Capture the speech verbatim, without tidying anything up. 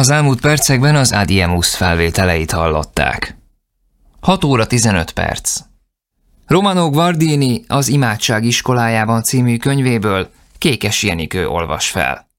Az elmúlt percekben az Adiemus felvételeit hallották. hat óra tizenöt perc. Romano Guardini az Imádság iskolájában című könyvéből Kékes Jenikő olvas fel.